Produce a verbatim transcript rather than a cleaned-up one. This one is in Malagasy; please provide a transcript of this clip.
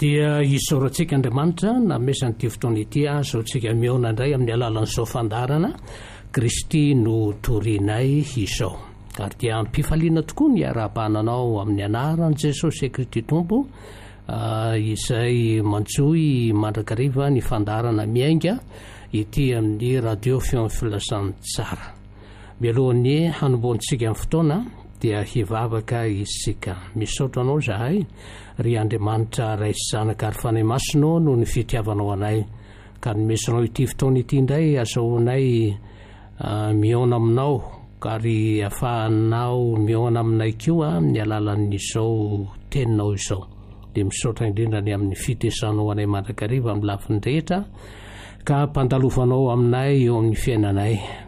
dia isaorantsika Andriamanitra na mesan'ity fotoana ity azaontsika miona indray amin'ny alalan'izao fandarana Kristy no torinay izao ary dia ampifaliana tokoa ny ara-pananao amin'ny anaran'i Jesosy Kristy Tompo izay manjoy mandrakariva ny fandarana miainga ity amin'ny radio feo filazany tsara. Mialohan'ny hanomboantsika amin'ny fotoana dia hivavaka isika. Misaotra anao zahay ry Andriamanitra ray sy zanaka ary fanahy masonao no ny fitiavanao anay ka nomesanao ity fotoana ity indray azahoanay miona aminao ary afahanao miona aminay koa amin'ny alalan'izao teninao izao. Dia misaotra indrindra ny amin'ny fitesanao anay mandrakariva amin'ny lafiny rehetra ka mpandalovanao aminay eo amin'ny fiainanay